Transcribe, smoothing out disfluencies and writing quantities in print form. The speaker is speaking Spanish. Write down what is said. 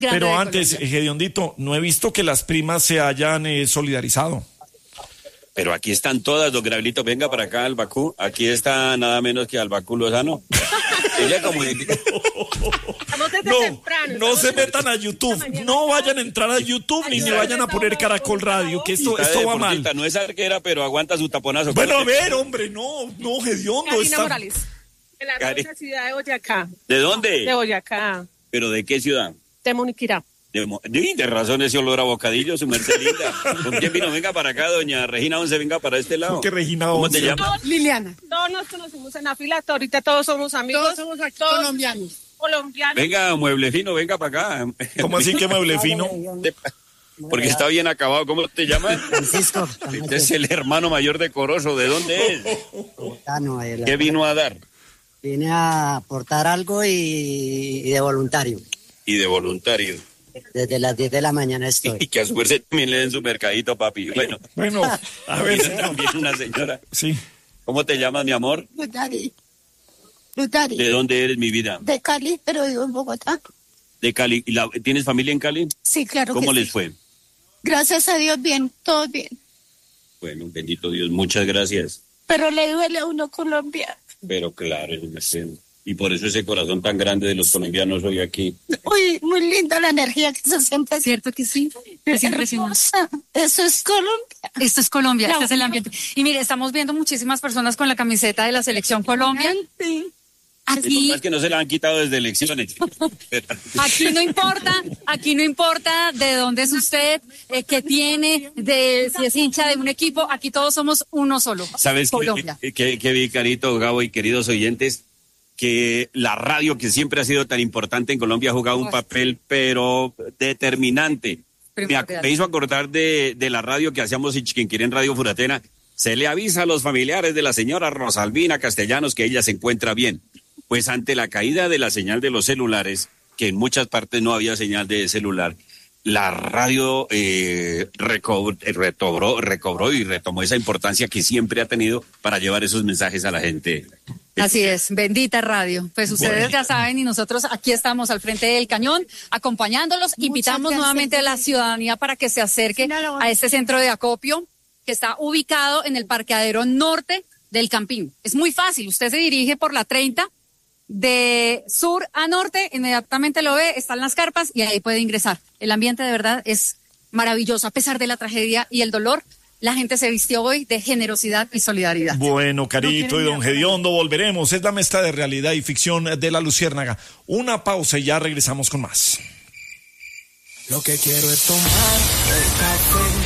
Pero antes, Gediondito, no he visto que las primas se hayan solidarizado. Pero aquí están todas, don Gravelito, venga para acá al Bakú. Aquí está nada menos que al Bakú Lozano. Ella como... No se metan a YouTube, no vayan a entrar a YouTube ni me vayan a poner Caracol Radio, que esto va mal. No es arquera, pero aguanta su taponazo. Bueno, a ver, hombre, no, Gediondo. Karina Morales, de la hermosa ciudad de Boyacá. ¿De dónde? De Boyacá. ¿Pero de qué ciudad? De Moniquirá. De razón ese olor a bocadillo, su merced linda. ¿Con quién vino? Venga para acá, doña Regina 11, venga para este lado. ¿Qué Regina 11? ¿Cómo te llamas? Liliana. Todos nos conocimos en la fila, ahorita todos somos amigos. Todos somos aquí, colombianos. Venga, mueble fino, venga para acá. ¿Cómo así que mueble fino? Porque está bien acabado. ¿Cómo te llamas? Francisco. Este es el hermano mayor de Corozo. ¿De dónde es? ¿Qué vino a dar? Vine a aportar algo y de voluntario. Y de voluntario. Desde las 10 de la mañana estoy. Y que a su merced también le den su mercadito, papi. Bueno, a ver. También una señora. Sí. ¿Cómo te llamas, mi amor? Lutari. ¿De dónde eres, mi vida? De Cali, pero vivo en Bogotá. De Cali. ¿Tienes familia en Cali? Sí, claro. ¿Cómo les sí. fue? Gracias a Dios, bien, todo bien. Bueno, bendito Dios, muchas gracias. Pero le duele a uno Colombia. Pero claro, y por eso ese corazón tan grande de los colombianos hoy aquí. Uy, muy linda la energía que se siente. Cierto que sí, es impresionante. Eso es Colombia. Esto es Colombia, este es el ambiente. Y mire, estamos viendo muchísimas personas con la camiseta de la Selección Colombia. Sí. Aquí, es que no se la han quitado desde elecciones. aquí no importa de dónde es usted, qué tiene, si es hincha de un equipo, aquí todos somos uno solo. ¿Sabes qué vi, Carito, Gabo y queridos oyentes? Que la radio, que siempre ha sido tan importante en Colombia, ha jugado un papel, pero determinante. Me hizo acordar de la radio que hacíamos en Chiquinquirá, en Radio Furatena. Se le avisa a los familiares de la señora Rosalvina Castellanos que ella se encuentra bien. Pues ante la caída de la señal de los celulares, que en muchas partes no había señal de celular, la radio recobró y retomó esa importancia que siempre ha tenido para llevar esos mensajes a la gente. Así es, bendita radio. Pues ustedes ya saben y nosotros aquí estamos al frente del cañón acompañándolos. Invitamos nuevamente a la ciudadanía para que se acerque a este centro de acopio que está ubicado en el parqueadero norte del Campín. Es muy fácil, usted se dirige por la 30 de sur a norte, inmediatamente lo ve, están las carpas y ahí puede ingresar. El ambiente de verdad es maravilloso, a pesar de la tragedia y el dolor. La gente se vistió hoy de generosidad y solidaridad. Bueno, Carito y don Gediondo, volveremos. Es la mezcla de realidad y ficción de La Luciérnaga. Una pausa y ya regresamos con más. Lo que quiero es tomar el café.